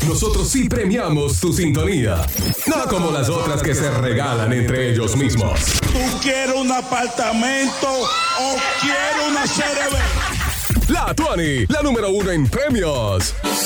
nosotros sí premiamos tu sintonía. No como las otras que se regalan entre ellos mismos. ¿Tú quieres un apartamento o quieres una CRB? La Tuani, la número 1 en premios.